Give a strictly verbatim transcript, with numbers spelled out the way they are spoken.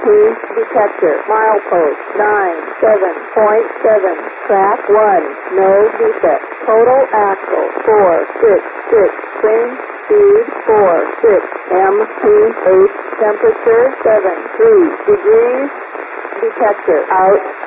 P detector. Milepost nine seven point seven. Track one. No defect. Total axle four six six. Swing speed four six. M P eight. Temperature seven three degrees. Detector out.